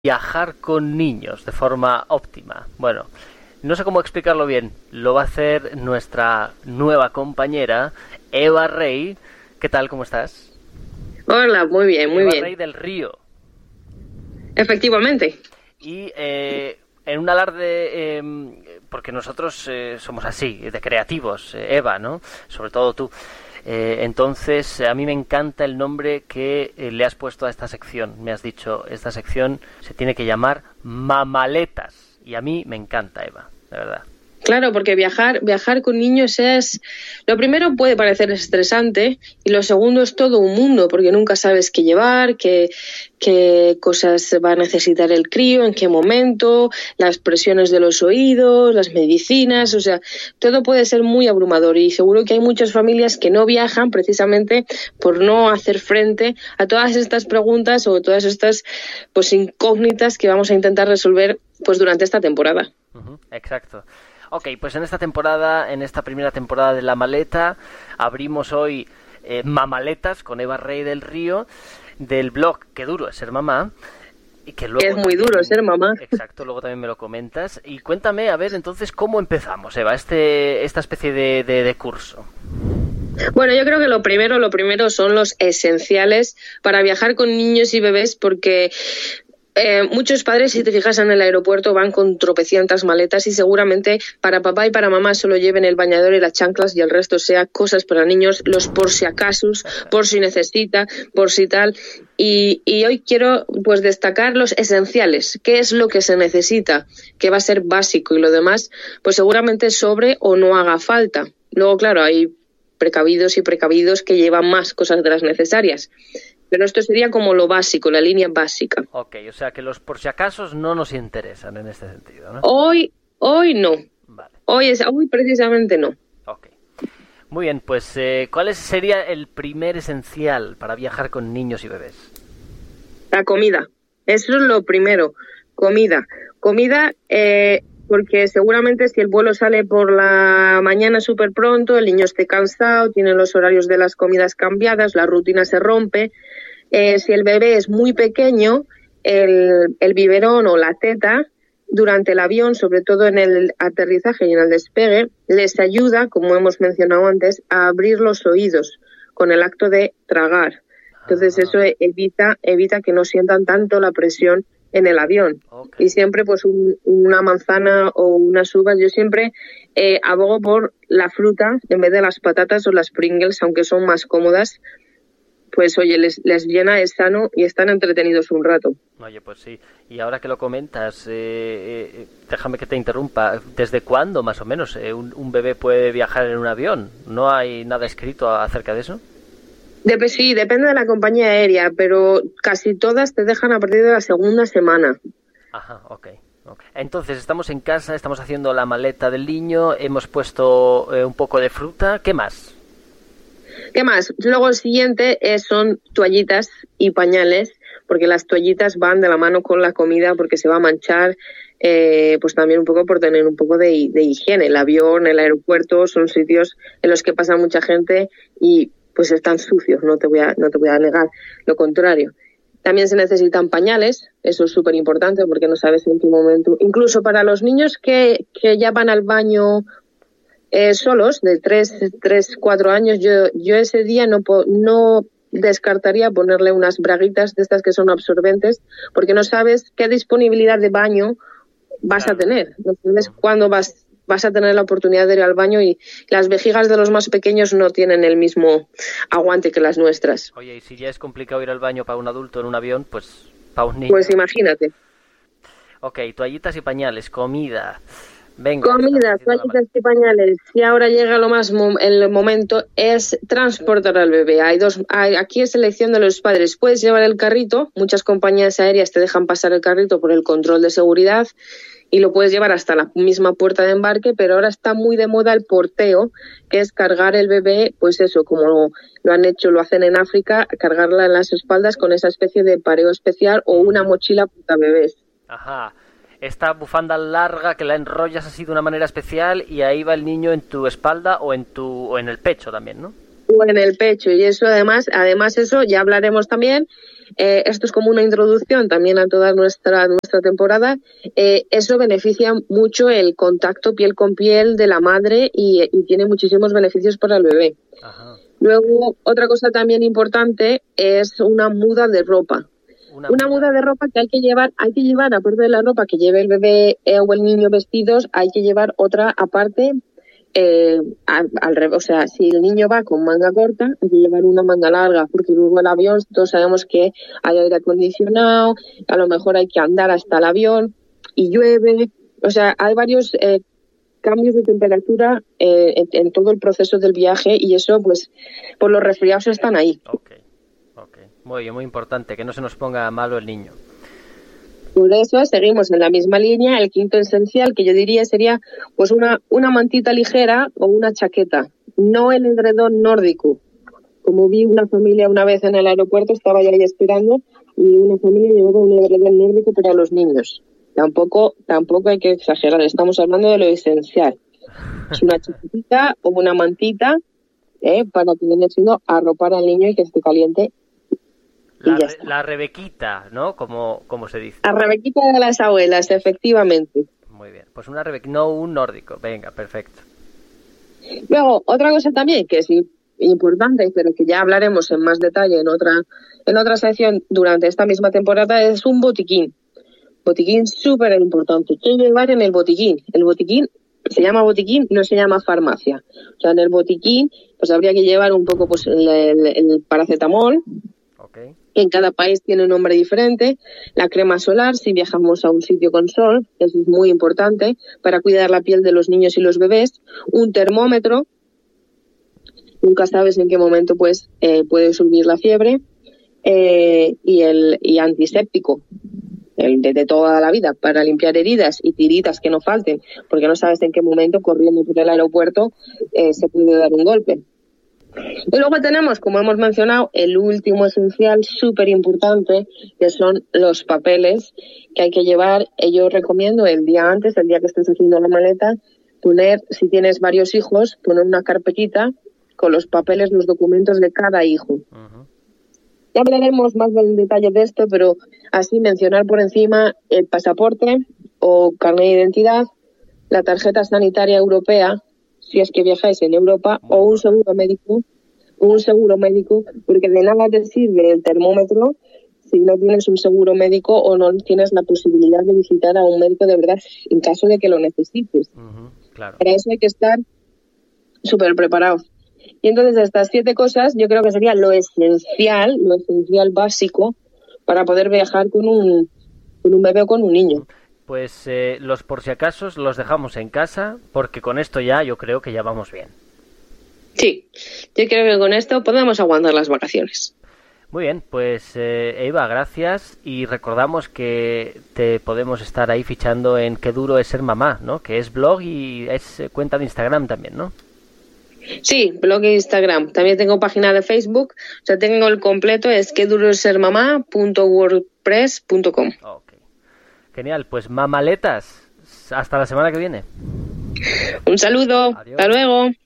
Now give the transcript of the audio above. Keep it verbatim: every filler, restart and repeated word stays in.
viajar con niños de forma óptima. Bueno, no sé cómo explicarlo bien. Lo va a hacer nuestra nueva compañera, Eva Rey. ¿Qué tal? ¿Cómo estás? Hola, muy bien, muy Eva bien. Rey del Río. Efectivamente. Y eh, en un alarde, eh, porque nosotros eh, somos así, de creativos, eh, Eva, ¿no? Sobre todo tú. Eh, entonces, a mí me encanta el nombre que eh, le has puesto a esta sección. Me has dicho, esta sección se tiene que llamar Mamaletas. Y a mí me encanta, Eva, de verdad. Claro, porque viajar, viajar con niños es... Lo primero puede parecer estresante y lo segundo es todo un mundo, porque nunca sabes qué llevar, qué, qué cosas va a necesitar el crío, en qué momento, las presiones de los oídos, las medicinas, o sea, todo puede ser muy abrumador y seguro que hay muchas familias que no viajan precisamente por no hacer frente a todas estas preguntas o todas estas pues incógnitas que vamos a intentar resolver pues durante esta temporada. Uh-huh, exacto. Ok, pues en esta temporada, en esta primera temporada de La Maleta, abrimos hoy eh, Mamaletas con Eva Rey del Río, del blog Qué duro es ser mamá. Y que luego es muy también, duro ser mamá. Exacto, luego también me lo comentas. Y cuéntame, a ver, entonces, ¿cómo empezamos, Eva, este, esta especie de, de, de curso? Bueno, yo creo que lo primero, lo primero son los esenciales para viajar con niños y bebés, porque... Eh, muchos padres, si te fijas en el aeropuerto, van con tropecientas maletas y seguramente para papá y para mamá solo lleven el bañador y las chanclas y el resto sea cosas para niños, los por si acasos, por si necesita, por si tal. Y, y hoy quiero pues destacar los esenciales, qué es lo que se necesita, que va a ser básico y lo demás pues seguramente sobre o no haga falta. Luego, claro, hay precavidos y precavidos que llevan más cosas de las necesarias. Pero esto sería como lo básico, la línea básica. Ok, o sea que los por si acasos no nos interesan en este sentido, ¿no? Hoy, hoy no. Vale. Hoy, es, hoy precisamente no. Ok. Muy bien, pues eh, ¿cuál sería el primer esencial para viajar con niños y bebés? La comida. Eso es lo primero. Comida. Comida, eh, porque seguramente si el vuelo sale por la mañana súper pronto, el niño esté cansado, tiene los horarios de las comidas cambiadas, la rutina se rompe. Eh, si el bebé es muy pequeño, el, el biberón o la teta, durante el avión, sobre todo en el aterrizaje y en el despegue, les ayuda, como hemos mencionado antes, a abrir los oídos con el acto de tragar. Entonces eso evita, evita que no sientan tanto la presión en el avión. Okay. Y siempre pues un, una manzana o unas uvas. Yo siempre eh, abogo por la fruta en vez de las patatas o las Pringles, aunque son más cómodas. Pues oye, les, les llena, es sano y están entretenidos un rato. Oye, pues sí. Y ahora que lo comentas, eh, eh, déjame que te interrumpa. ¿Desde cuándo, más o menos, eh, un, un bebé puede viajar en un avión? ¿No hay nada escrito acerca de eso? Dep- sí, depende de la compañía aérea, pero casi todas te dejan a partir de la segunda semana. Ajá, ok. okay. Entonces, estamos en casa, estamos haciendo la maleta del niño, hemos puesto eh, un poco de fruta. ¿Qué más? ¿Qué más? Luego el siguiente es, son toallitas y pañales, porque las toallitas van de la mano con la comida porque se va a manchar, eh, pues también un poco por tener un poco de, de higiene. El avión, el aeropuerto son sitios en los que pasa mucha gente y pues están sucios, no te voy a, no te voy a negar lo contrario. También se necesitan pañales, eso es súper importante porque no sabes en qué momento. Incluso para los niños que, que ya van al baño eh, solos, de tres, cuatro años, yo, yo ese día no, no descartaría ponerle unas braguitas de estas que son absorbentes porque no sabes qué disponibilidad de baño vas claro. a tener. No sabes cuándo vas vas a tener la oportunidad de ir al baño y las vejigas de los más pequeños no tienen el mismo aguante que las nuestras. Oye, y si ya es complicado ir al baño para un adulto en un avión, pues para un niño... Pues imagínate. Ok, toallitas y pañales, comida... Venga, comida, toallitas y pañales. Y ahora llega lo más mo- el momento, es transportar al bebé. Hay dos, hay, aquí es elección de los padres. Puedes llevar el carrito, muchas compañías aéreas te dejan pasar el carrito por el control de seguridad y lo puedes llevar hasta la misma puerta de embarque, pero ahora está muy de moda el porteo, que es cargar el bebé, pues eso, como lo, lo han hecho, lo hacen en África, cargarla en las espaldas con esa especie de pareo especial o una mochila para bebés. Ajá. Esta bufanda larga que la enrollas así de una manera especial y ahí va el niño en tu espalda o en tu o en el pecho también, ¿no? O en el pecho, y eso además, además eso ya hablaremos también, eh, esto es como una introducción también a toda nuestra, nuestra temporada, eh, eso beneficia mucho el contacto piel con piel de la madre y, y tiene muchísimos beneficios para el bebé. Ajá. Luego, otra cosa también importante es una muda de ropa. Una, una muda de ropa que hay que llevar, hay que llevar, aparte de la ropa que lleve el bebé eh, o el niño vestidos, hay que llevar otra aparte, eh, al, al revés. O sea, si el niño va con manga corta, hay que llevar una manga larga, porque luego el avión, todos sabemos que hay aire acondicionado, a lo mejor hay que andar hasta el avión y llueve. O sea, hay varios eh, cambios de temperatura eh, en, en todo el proceso del viaje y eso, pues, por los resfriados están ahí. Okay. Muy, muy importante, que no se nos ponga malo el niño. Por eso seguimos en la misma línea. El quinto esencial que yo diría sería pues una, una mantita ligera o una chaqueta, no el edredón nórdico. Como vi una familia una vez en el aeropuerto, estaba ya ahí esperando y una familia llevaba un edredón nórdico para los niños. Tampoco, tampoco hay que exagerar, estamos hablando de lo esencial. Es una chaquetita o una mantita eh, para que viene siendo arropar al niño y que esté caliente. La, re, la rebequita, ¿no? Como, como se dice. La rebequita de las abuelas, efectivamente. Muy bien, pues una rebequita, no un nórdico. Venga, perfecto. Luego, otra cosa también que es importante, pero que ya hablaremos en más detalle en otra, en otra sección durante esta misma temporada, es un botiquín. Botiquín súper importante. ¿Qué llevar en el botiquín? El botiquín se llama botiquín, no se llama farmacia. O sea, en el botiquín pues habría que llevar un poco pues el, el, el paracetamol. Okay. En cada país tiene un nombre diferente. La crema solar, si viajamos a un sitio con sol, eso es muy importante para cuidar la piel de los niños y los bebés. Un termómetro, nunca sabes en qué momento pues eh, puede subir la fiebre. Eh, y el y antiséptico, el de, de toda la vida, para limpiar heridas y tiritas que no falten, porque no sabes en qué momento corriendo por el aeropuerto eh, se puede dar un golpe. Y luego tenemos, como hemos mencionado, el último esencial súper importante, que son los papeles que hay que llevar. Yo recomiendo el día antes, el día que estés haciendo la maleta, poner, si tienes varios hijos, poner una carpetita con los papeles, los documentos de cada hijo. Uh-huh. Ya hablaremos más en detalle de esto, pero así mencionar por encima el pasaporte o carnet de identidad, la tarjeta sanitaria europea, si es que viajáis en Europa, o un seguro médico, un seguro médico, porque de nada te sirve el termómetro si no tienes un seguro médico o no tienes la posibilidad de visitar a un médico de verdad en caso de que lo necesites. Uh-huh, claro. Para eso hay que estar súper preparados. Y entonces estas siete cosas yo creo que sería lo esencial, lo esencial básico para poder viajar con un, con un bebé o con un niño. Pues eh, los por si acaso los dejamos en casa, porque con esto ya yo creo que ya vamos bien. Sí, yo creo que con esto podemos aguantar las vacaciones. Muy bien, pues eh, Eva, gracias, y recordamos que te podemos estar ahí fichando en Qué duro es ser mamá, ¿no? Que es blog y es cuenta de Instagram también, ¿no? Sí, blog e Instagram. También tengo página de Facebook, o sea, tengo el completo, es que duro es ser mamá punto wordpress punto com. Ok. Genial, pues mamaletas, hasta la semana que viene. Un saludo, adiós. Hasta luego.